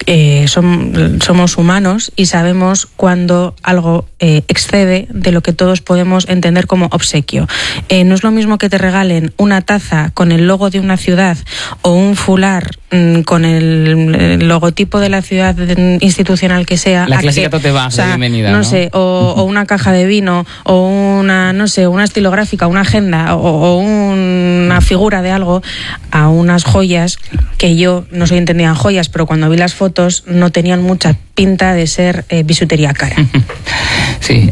somos humanos y sabemos cuando algo excede de lo que todos podemos entender como obsequio. No es lo mismo que te regalen una taza con el logo de una ciudad o un fular con el logotipo de la ciudad institucional que sea. La clásica tote bag de bienvenida, ¿no? Sé, o una caja de vino, o una estilográfica, una agenda, o una figura de algo, a unas joyas que yo no soy entendida en joyas, pero cuando vi las fotos no tenían mucha pinta de ser bisutería cara. Sí,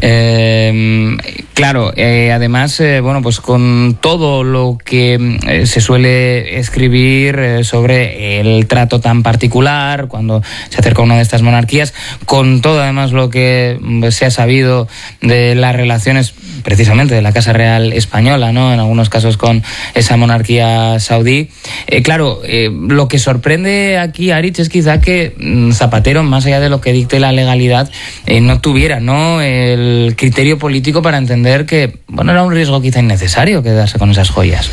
claro, además, bueno, pues con todo lo que se suele escribir sobre el trato tan particular cuando se acerca a una de estas monarquías, con todo además lo que se ha sabido de las relaciones precisamente de la Casa Real Española, ¿no? En algunos casos con esa monarquía saudí. Claro, lo que sorprende aquí, Aritz, es quizá que Zapatero, más allá de lo que dicte la legalidad, no tuviera, ¿no?, el criterio político para entender que, bueno, era un riesgo quizá innecesario quedarse con esas joyas.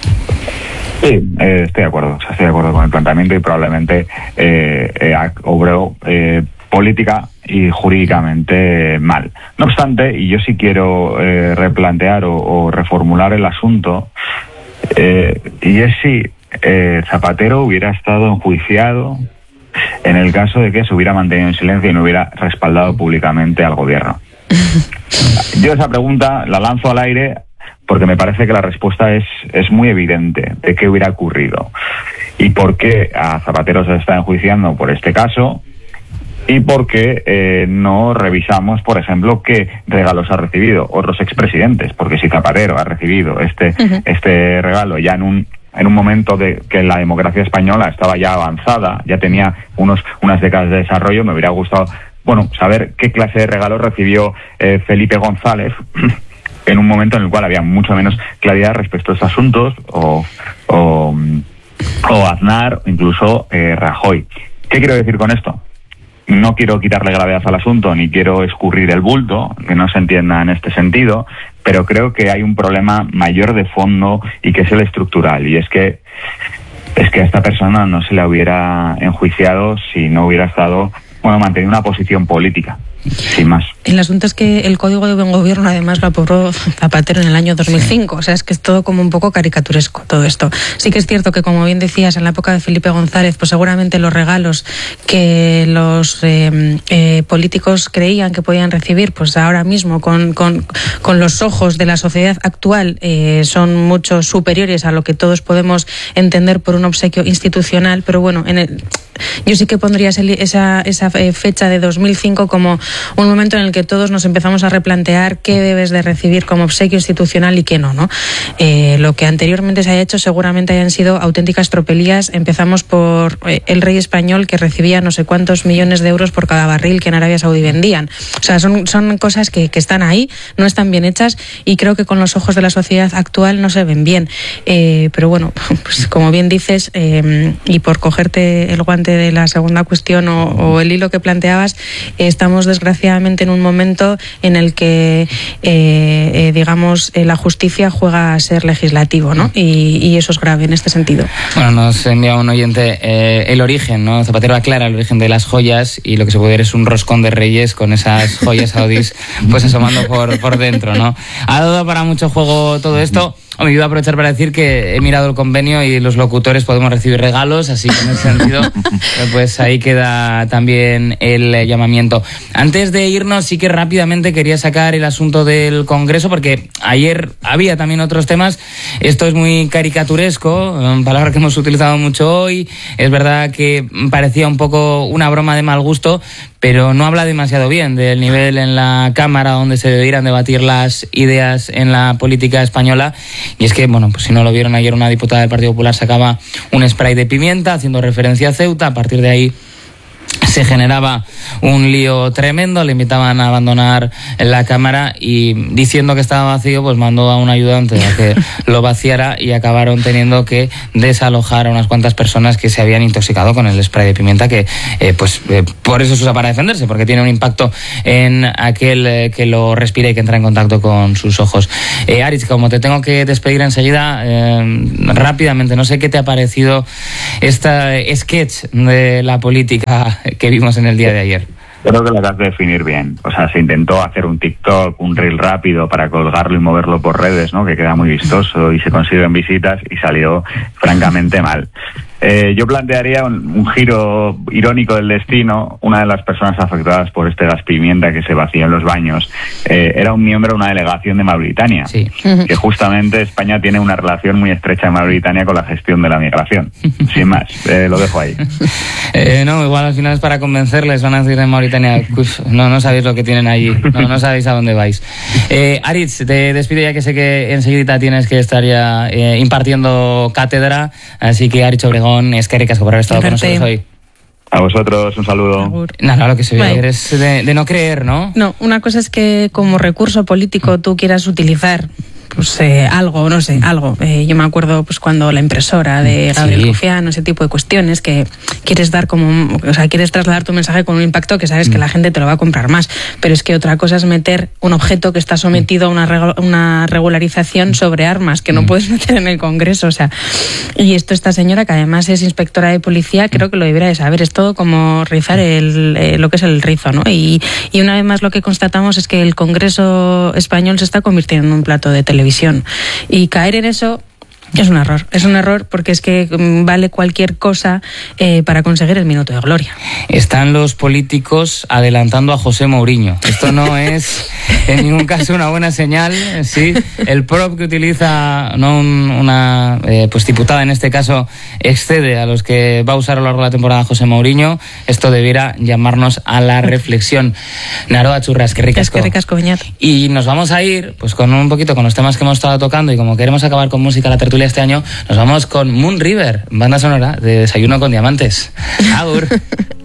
Sí, estoy de acuerdo. O sea, estoy de acuerdo con el planteamiento y probablemente obró política y jurídicamente mal. No obstante, y yo sí quiero replantear o reformular el asunto, y es si Zapatero hubiera estado enjuiciado en el caso de que se hubiera mantenido en silencio y no hubiera respaldado públicamente al gobierno. Yo esa pregunta la lanzo al aire porque me parece que la respuesta es muy evidente de qué hubiera ocurrido y por qué a Zapatero se le está enjuiciando por este caso y por qué no revisamos, por ejemplo, qué regalos ha recibido otros expresidentes, porque si Zapatero ha recibido este regalo ya en un momento de que la democracia española estaba ya avanzada, ya tenía unas décadas de desarrollo, me hubiera gustado, bueno, saber qué clase de regalo recibió Felipe González en un momento en el cual había mucho menos claridad respecto a estos asuntos, o Aznar, o incluso Rajoy. ¿Qué quiero decir con esto? No quiero quitarle gravedad al asunto, ni quiero escurrir el bulto, que no se entienda en este sentido, pero creo que hay un problema mayor de fondo y que es el estructural, y es que a esta persona no se la hubiera enjuiciado si no hubiera estado, bueno, manteniendo una posición política, sin más. El asunto es que el Código de Buen Gobierno además lo aprobó Zapatero en el año 2005, sí. O sea, es que es todo como un poco caricaturesco todo esto. Sí que es cierto que, como bien decías, en la época de Felipe González, pues seguramente los regalos que los políticos creían que podían recibir, pues ahora mismo con los ojos de la sociedad actual son mucho superiores a lo que todos podemos entender por un obsequio institucional, pero bueno, yo sí que pondría esa fecha de 2005 como un momento en el que todos nos empezamos a replantear qué debes de recibir como obsequio institucional y qué no, ¿no? Lo que anteriormente se haya hecho seguramente hayan sido auténticas tropelías. Empezamos por el rey español, que recibía no sé cuántos millones de euros por cada barril que en Arabia Saudí vendían. O sea, son cosas que están ahí, no están bien hechas y creo que con los ojos de la sociedad actual no se ven bien. Pero bueno, pues como bien dices, y por cogerte el guante de la segunda cuestión o el hilo que planteabas, estamos desgraciadamente en un momento en el que digamos la justicia juega a ser legislativo, ¿no? Y eso es grave en este sentido. Bueno, nos envía un oyente el origen, ¿no? Zapatero aclara el origen de las joyas y lo que se puede ver es un roscón de reyes con esas joyas saudíes pues asomando por dentro, ¿no? Ha dado para mucho juego todo esto. Me iba a aprovechar para decir que he mirado el convenio y los locutores podemos recibir regalos, así que en ese sentido pues ahí queda también el llamamiento. Antes de irnos, sí que rápidamente quería sacar el asunto del Congreso, porque ayer había también otros temas. Esto es muy caricaturesco, palabra que hemos utilizado mucho hoy. Es verdad que parecía un poco una broma de mal gusto, pero no habla demasiado bien del nivel en la Cámara donde se debieran debatir las ideas en la política española. Y es que, bueno, pues si no lo vieron ayer, una diputada del Partido Popular sacaba un spray de pimienta haciendo referencia a Ceuta. A partir de ahí se generaba un lío tremendo, le invitaban a abandonar la cámara y diciendo que estaba vacío, pues mandó a un ayudante a que lo vaciara y acabaron teniendo que desalojar a unas cuantas personas que se habían intoxicado con el spray de pimienta que por eso se usa para defenderse, porque tiene un impacto en aquel que lo respira y que entra en contacto con sus ojos. Aritz, como te tengo que despedir enseguida, rápidamente, no sé qué te ha parecido este sketch de la política que vimos en el día de ayer. Creo que lo acabas de definir bien. O sea, se intentó hacer un TikTok, un reel rápido para colgarlo y moverlo por redes, ¿no? Que queda muy vistoso y se consiguen visitas y salió francamente mal. Yo plantearía un giro irónico del destino. Una de las personas afectadas por este gas pimienta que se vació en los baños era un miembro de una delegación de Mauritania, sí, que justamente España tiene una relación muy estrecha en Mauritania con la gestión de la migración. Sin más, lo dejo ahí. No, igual al final es para convencerles, van a decir en Mauritania, no sabéis lo que tienen allí, no sabéis a dónde vais. Aritz, te despido ya que sé que enseguida tienes que estar ya impartiendo cátedra, así que Aritz Obregón, eskerrik asko por haber estado con nosotros hoy. A vosotros, un saludo. Nada, lo que se ve ayer es de no creer, ¿no? No, una cosa es que como recurso político tú quieras utilizar pues algo, no sé, algo. Yo me acuerdo pues cuando la impresora de Gabriel Rufián, ese tipo de cuestiones que quieres dar como, o sea, quieres trasladar tu mensaje con un impacto que sabes que la gente te lo va a comprar más. Pero es que otra cosa es meter un objeto que está sometido a una regularización sobre armas que no puedes meter en el Congreso, o sea. Y esta señora, que además es inspectora de policía, creo que lo debería de saber. Es todo como rizar lo que es el rizo, ¿no? Y una vez más lo que constatamos es que el Congreso español se está convirtiendo en un plato de televisión. Y caer en eso es un error porque es que vale cualquier cosa para conseguir el minuto de gloria. Están los políticos adelantando a José Mourinho. Esto no es en ningún caso una buena señal. Sí, el prop que utiliza una diputada en este caso excede a los que va a usar a lo largo de la temporada José Mourinho. Esto debiera llamarnos a la reflexión. Naroa Churras, que ricasco. Y nos vamos a ir pues con un poquito con los temas que hemos estado tocando, y como queremos acabar con música la tertulia este año, nos vamos con Moon River, banda sonora de Desayuno con Diamantes. Agur.